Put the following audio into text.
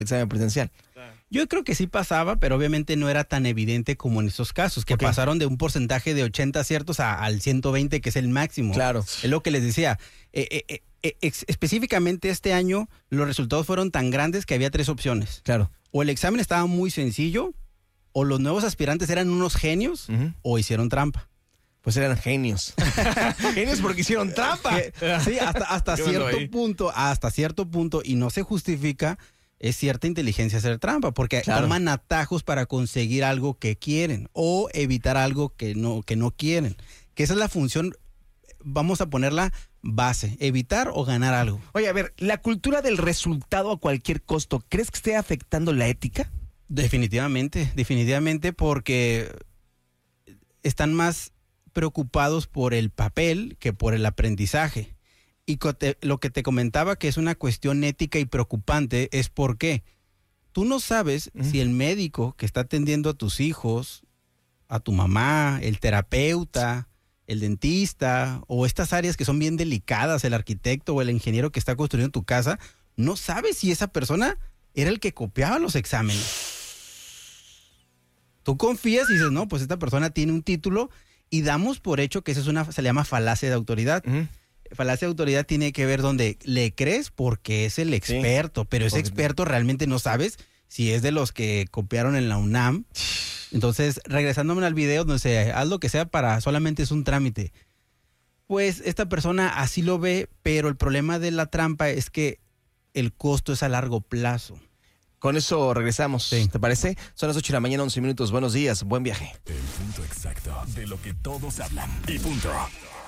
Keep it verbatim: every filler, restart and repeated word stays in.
examen presencial. Yo creo que sí pasaba, pero obviamente no era tan evidente como en estos casos, que okay. pasaron de un porcentaje de ochenta aciertos a, al ciento veinte, que es el máximo. Claro. Es lo que les decía. Eh, eh, eh, ex, específicamente este año, los resultados fueron tan grandes que había tres opciones. Claro. O el examen estaba muy sencillo, o los nuevos aspirantes eran unos genios, uh-huh. o hicieron trampa. Pues eran genios. Genios porque hicieron trampa. Sí, hasta, hasta cierto punto, hasta cierto punto, y no se justifica, es cierta inteligencia hacer trampa, porque claro. toman atajos para conseguir algo que quieren o evitar algo que no, que no quieren. Que esa es la función, vamos a ponerla base, evitar o ganar algo. Oye, a ver, la cultura del resultado a cualquier costo, ¿crees que esté afectando la ética? Definitivamente, definitivamente, porque están más preocupados por el papel que por el aprendizaje. Y lo que te comentaba que es una cuestión ética y preocupante es porque tú no sabes uh-huh. si el médico que está atendiendo a tus hijos, a tu mamá, el terapeuta, el dentista o estas áreas que son bien delicadas, el arquitecto o el ingeniero que está construyendo tu casa, no sabes si esa persona era el que copiaba los exámenes. Tú confías y dices, no, pues esta persona tiene un título y damos por hecho que esa es una, se le llama falacia de autoridad. Uh-huh. Falacia de autoridad tiene que ver donde le crees porque es el experto, sí, pero ese experto realmente no sabes si es de los que copiaron en la UNAM. Entonces, regresándome al video, no sé, haz lo que sea para, solamente es un trámite. Pues esta persona así lo ve, pero el problema de la trampa es que el costo es a largo plazo. Con eso regresamos, sí. ¿Te parece? Son las ocho de la mañana, once minutos. Buenos días, buen viaje. El punto exacto de lo que todos hablan. Y punto.